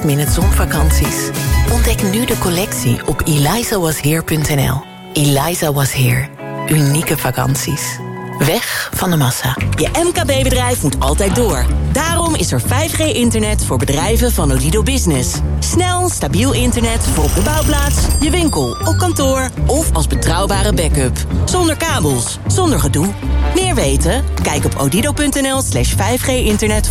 last-minute zonvakanties? Ontdek nu de collectie op elizawasheer.nl. Eliza Was Here. Unieke vakanties. Weg van de massa. Je MKB-bedrijf moet altijd door. Daarom is er 5G-internet voor bedrijven van Odido Business. Snel, stabiel internet voor op de bouwplaats, je winkel, op kantoor of als betrouwbare backup. Zonder kabels, zonder gedoe. Meer weten? Kijk op odido.nl/5G-internet